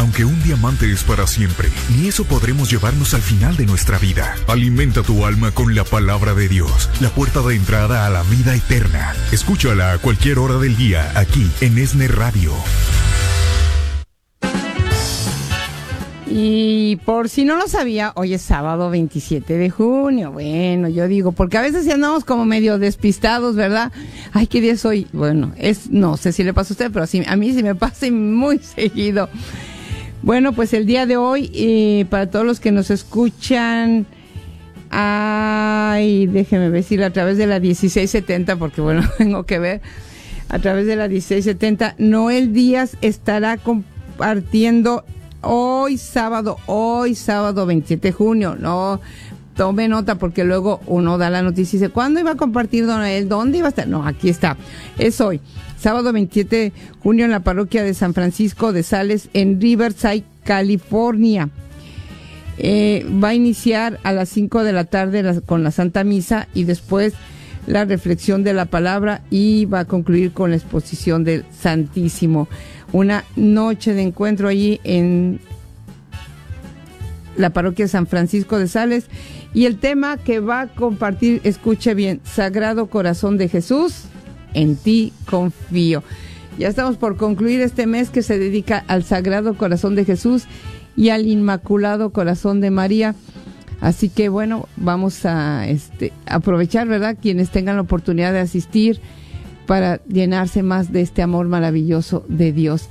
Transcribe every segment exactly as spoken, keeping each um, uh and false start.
Aunque un diamante es para siempre, ni eso podremos llevarnos al final de nuestra vida. Alimenta tu alma con la palabra de Dios, la puerta de entrada a la vida eterna. Escúchala a cualquier hora del día, aquí en ESNE Radio. Y por si no lo sabía, hoy es sábado veintisiete de junio. Bueno, yo digo, porque a veces ya andamos como medio despistados, ¿verdad? Ay, ¿qué día es hoy? Bueno, es, no sé si le pasa a usted, pero sí, a mí sí me pasa muy seguido. Bueno, pues el día de hoy, eh, para todos los que nos escuchan, ay, déjeme decir, a través de la dieciséis setenta, porque bueno, tengo que ver, a través de la dieciséis setenta, Noel Díaz estará compartiendo hoy sábado, hoy sábado veintisiete de junio, no tome nota porque luego uno da la noticia y dice, ¿cuándo iba a compartir don Noel? ¿Dónde iba a estar? No, aquí está, es hoy, sábado veintisiete de junio en la parroquia de San Francisco de Sales en Riverside, California. Eh, va a iniciar a las cinco de la tarde la, con la Santa Misa y después la reflexión de la palabra y va a concluir con la exposición del Santísimo. Una noche de encuentro allí en la parroquia de San Francisco de Sales. Y el tema que va a compartir, escuche bien, Sagrado Corazón de Jesús, en ti confío. Ya estamos por concluir este mes que se dedica al Sagrado Corazón de Jesús y al Inmaculado Corazón de María. Así que bueno, vamos a este, aprovechar, ¿verdad? Quienes tengan la oportunidad de asistir para llenarse más de este amor maravilloso de Dios.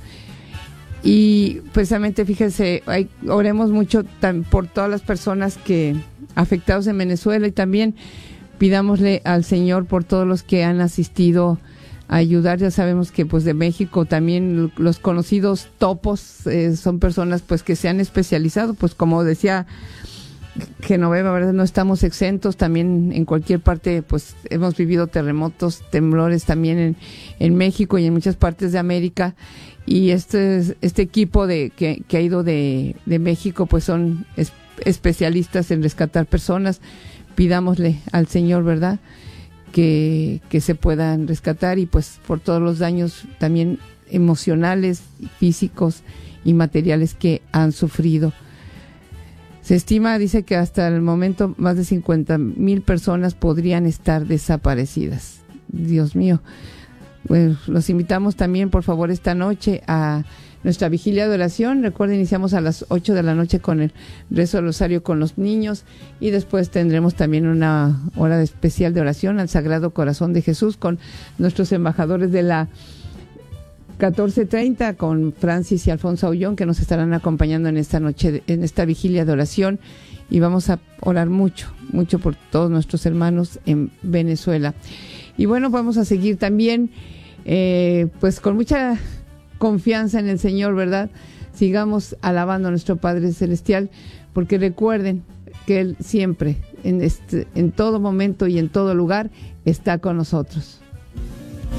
Y precisamente, fíjense, hay, oremos mucho tam, por todas las personas que afectados en Venezuela y también pidámosle al Señor por todos los que han asistido a ayudar. Ya sabemos que pues de México también los conocidos topos eh, son personas pues que se han especializado, pues como decía Genoveva, ¿verdad? No estamos exentos, también en cualquier parte pues hemos vivido terremotos, temblores también en, en México y en muchas partes de América, y este este equipo de que, que ha ido de, de México pues son es, especialistas en rescatar personas. Pidámosle al Señor, ¿verdad?, que, que se puedan rescatar y pues por todos los daños también emocionales, físicos y materiales que han sufrido. Se estima, dice que hasta el momento más de cincuenta mil personas podrían estar desaparecidas. Dios mío. Bueno, los invitamos también, por favor, esta noche a nuestra vigilia de oración. Recuerden, iniciamos a las ocho de la noche con el rezo del rosario con los niños y después tendremos también una hora especial de oración al Sagrado Corazón de Jesús con nuestros embajadores de la catorce treinta con Francis y Alfonso Aullón, que nos estarán acompañando en esta noche, en esta vigilia de oración, y vamos a orar mucho, mucho por todos nuestros hermanos en Venezuela. Y bueno, vamos a seguir también, eh, pues con mucha confianza en el Señor, ¿verdad? Sigamos alabando a nuestro Padre Celestial, porque recuerden que Él siempre, en, este, en todo momento y en todo lugar, está con nosotros.